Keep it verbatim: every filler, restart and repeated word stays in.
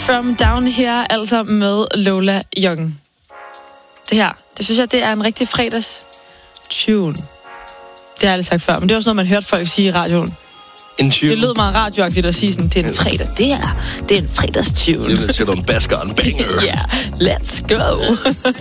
From Down Here, altså med Lola Young. Det her, det synes jeg, det er en rigtig fredags tune. Det har jeg aldrig sagt før, men det er også noget, man hørte folk sige i radioen. En tune. Det lød meget radioagtigt at sige sådan, det er en fredag. Det er, det er en fredags tune. Det er en basker, en banger. Ja, yeah, let's go.